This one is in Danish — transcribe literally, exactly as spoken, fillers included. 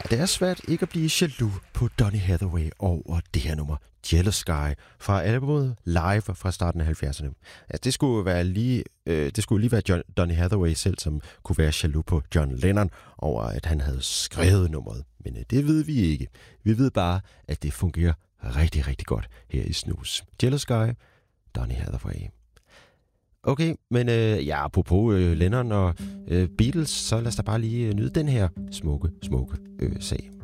det er svært ikke at blive jaloux på Donny Hathaway over det her nummer, Jealous Guy, fra albumet Live fra starten af halvfjerdserne. Altså, det skulle være lige, øh, det skulle lige være John, Donny Hathaway selv, som kunne være jaloux på John Lennon over, at han havde skrevet nummeret. Men øh, det ved vi ikke. Vi ved bare, at det fungerer rigtig, rigtig godt her i Snus. Jealous Guy, Donny Hathaway. Okay, men øh, ja, apropos øh, Lennon og øh, Beatles, så lad os da bare lige øh, nyde den her smukke, smukke øh, sag.